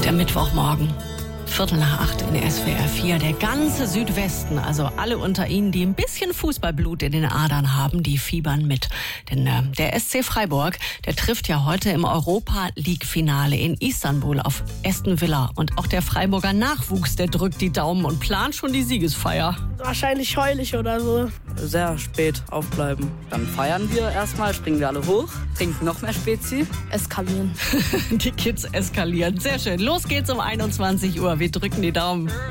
Der Mittwochmorgen, 7:45 in SWR 4. Der ganze Südwesten, also alle unter Ihnen, die ein bisschen Fußballblut in den Adern haben, die fiebern mit. Denn der SC Freiburg, der trifft ja heute im Europa-League-Finale in Istanbul auf Aston Villa. Und auch der Freiburger Nachwuchs, der drückt die Daumen und plant schon die Siegesfeier. Wahrscheinlich heulig oder so. Sehr spät aufbleiben. Dann feiern wir erstmal, springen wir alle hoch, trinken noch mehr Spezi. Eskalieren. Die Kids eskalieren. Sehr schön. Los geht's um 21 Uhr. Wir drücken die Daumen.